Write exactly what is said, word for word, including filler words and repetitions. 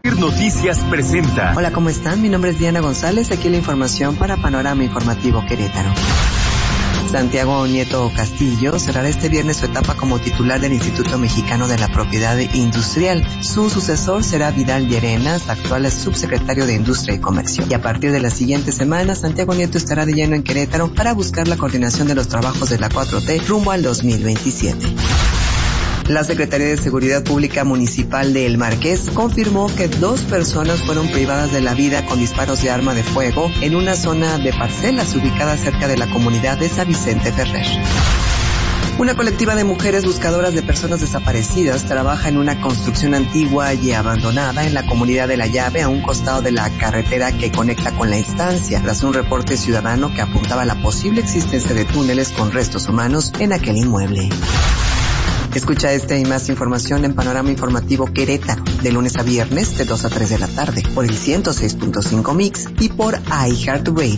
Noticias presenta. Hola, ¿cómo están? Mi nombre es Diana González, aquí la información para Panorama Informativo Querétaro. Santiago Nieto Castillo cerrará este viernes su etapa como titular del Instituto Mexicano de la Propiedad Industrial. Su sucesor será Vidal Llerenas, actual subsecretario de Industria y Comercio. Y a partir de la siguiente semana, Santiago Nieto estará de lleno en Querétaro para buscar la coordinación de los trabajos de la cuatro T rumbo al dos mil veintisiete. La Secretaría de Seguridad Pública Municipal de El Marqués confirmó que dos personas fueron privadas de la vida con disparos de arma de fuego en una zona de parcelas ubicada cerca de la comunidad de San Vicente Ferrer. Una colectiva de mujeres buscadoras de personas desaparecidas trabaja en una construcción antigua y abandonada en la comunidad de La Llave, a un costado de la carretera que conecta con la estancia, tras un reporte ciudadano que apuntaba a la posible existencia de túneles con restos humanos en aquel inmueble. Escucha esta y más información en Panorama Informativo Querétaro, de lunes a viernes de dos a tres de la tarde, por el ciento seis punto cinco Mix y por iHeartRadio.